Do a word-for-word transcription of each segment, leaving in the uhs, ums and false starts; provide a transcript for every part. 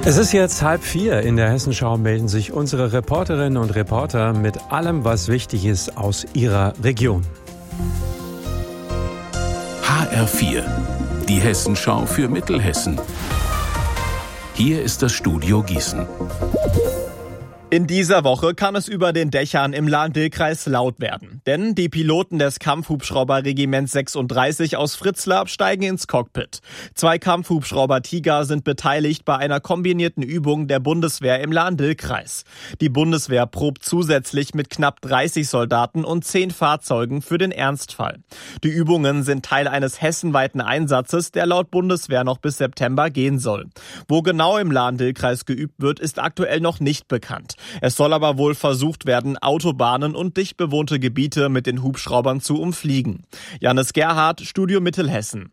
Es ist jetzt halb vier. In der Hessenschau melden sich unsere Reporterinnen und Reporter mit allem, was wichtig ist aus ihrer Region. H R vier, die Hessenschau für Mittelhessen. Hier ist das Studio Gießen. In dieser Woche kann es über den Dächern im Lahn-Dill-Kreis laut werden. Denn die Piloten des Kampfhubschrauber-Regiments sechsunddreißig aus Fritzlar steigen ins Cockpit. Zwei Kampfhubschrauber Tiger sind beteiligt bei einer kombinierten Übung der Bundeswehr im Lahn-Dill-Kreis. Die Bundeswehr probt zusätzlich mit knapp dreißig Soldaten und zehn Fahrzeugen für den Ernstfall. Die Übungen sind Teil eines hessenweiten Einsatzes, der laut Bundeswehr noch bis September gehen soll. Wo genau im Lahn-Dill-Kreis geübt wird, ist aktuell noch nicht bekannt. Es soll aber wohl versucht werden, Autobahnen und dicht bewohnte Gebiete mit den Hubschraubern zu umfliegen. Janis Gerhardt, Studio Mittelhessen.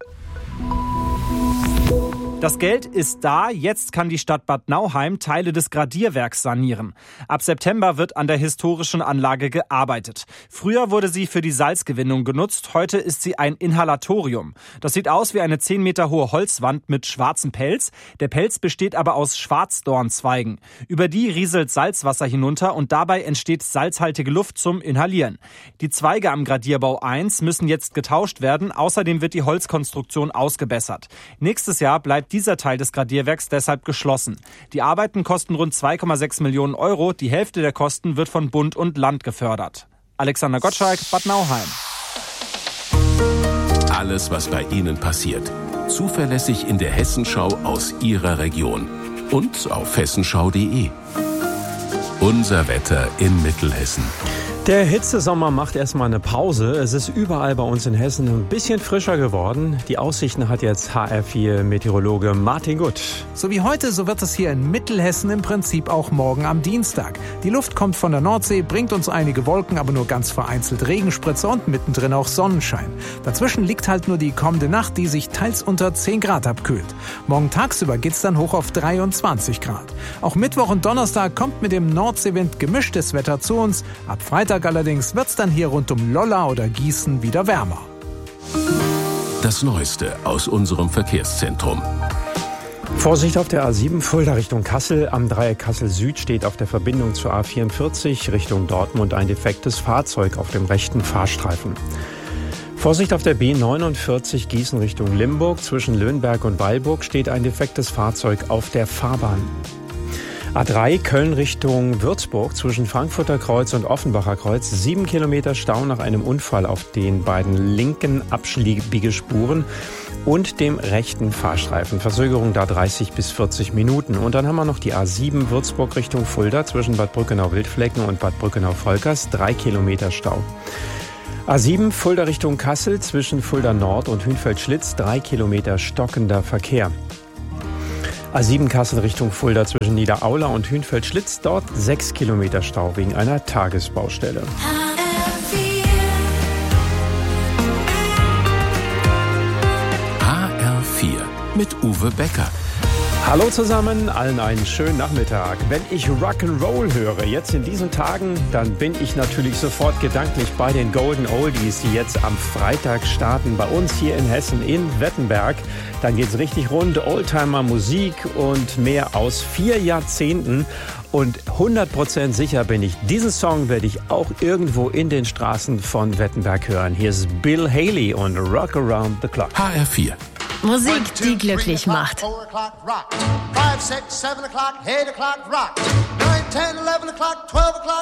Das Geld ist da, jetzt kann die Stadt Bad Nauheim Teile des Gradierwerks sanieren. Ab September wird an der historischen Anlage gearbeitet. Früher wurde sie für die Salzgewinnung genutzt, heute ist sie ein Inhalatorium. Das sieht aus wie eine zehn Meter hohe Holzwand mit schwarzem Pelz. Der Pelz besteht aber aus Schwarzdornzweigen. Über die rieselt Salzwasser hinunter und dabei entsteht salzhaltige Luft zum Inhalieren. Die Zweige am Gradierbau eins müssen jetzt getauscht werden, außerdem wird die Holzkonstruktion ausgebessert. Nächstes Jahr bleibt dieser Teil des Gradierwerks deshalb geschlossen. Die Arbeiten kosten rund zwei Komma sechs Millionen Euro. Die Hälfte der Kosten wird von Bund und Land gefördert. Alexander Gottschalk, Bad Nauheim. Alles, was bei Ihnen passiert. Zuverlässig in der Hessenschau aus Ihrer Region. Und auf hessenschau punkt de. Unser Wetter in Mittelhessen. Der Hitzesommer macht erstmal eine Pause. Es ist überall bei uns in Hessen ein bisschen frischer geworden. Die Aussichten hat jetzt H R vier Meteorologe Martin Gutt. So wie heute, so wird es hier in Mittelhessen im Prinzip auch morgen am Dienstag. Die Luft kommt von der Nordsee, bringt uns einige Wolken, aber nur ganz vereinzelt Regenspritzer und mittendrin auch Sonnenschein. Dazwischen liegt halt nur die kommende Nacht, die sich teils unter zehn Grad abkühlt. Morgen tagsüber geht's dann hoch auf dreiundzwanzig Grad. Auch Mittwoch und Donnerstag kommt mit dem Nordseewind gemischtes Wetter zu uns. Ab Freitag allerdings wird's dann hier rund um Lolla oder Gießen wieder wärmer. Das Neueste aus unserem Verkehrszentrum. Vorsicht auf der A sieben, Fulda Richtung Kassel. Am Dreieck Kassel Süd steht auf der Verbindung zur A vierundvierzig Richtung Dortmund ein defektes Fahrzeug auf dem rechten Fahrstreifen. Vorsicht auf der B neunundvierzig Gießen Richtung Limburg. Zwischen Löhnberg und Weilburg steht ein defektes Fahrzeug auf der Fahrbahn. A drei Köln Richtung Würzburg zwischen Frankfurter Kreuz und Offenbacher Kreuz. Sieben Kilometer Stau nach einem Unfall auf den beiden linken Abschliegespuren und dem rechten Fahrstreifen. Verzögerung da dreißig bis vierzig Minuten. Und dann haben wir noch die A sieben Würzburg Richtung Fulda zwischen Bad Brückenau-Wildflecken und Bad Brückenau-Volkers. Drei Kilometer Stau. A sieben Fulda Richtung Kassel zwischen Fulda Nord und Hünfeld-Schlitz. Drei Kilometer stockender Verkehr. A sieben Kassel Richtung Fulda zwischen Niederaula und Hünfeld-Schlitz. Dort sechs Kilometer Stau wegen einer Tagesbaustelle. H R vier mit Uwe Becker. Hallo zusammen, allen einen schönen Nachmittag. Wenn ich Rock'n'Roll höre, jetzt in diesen Tagen, dann bin ich natürlich sofort gedanklich bei den Golden Oldies, die jetzt am Freitag starten bei uns hier in Hessen in Wettenberg. Dann geht's richtig rund, Oldtimer Musik und mehr aus vier Jahrzehnten. Und hundert Prozent sicher bin ich, diesen Song werde ich auch irgendwo in den Straßen von Wettenberg hören. Hier ist Bill Haley und Rock Around the Clock. H R vier. Musik, die glücklich macht. five, six, seven o'clock, eight o'clock, rock. nine, ten, eleven o'clock, twelve o'clock.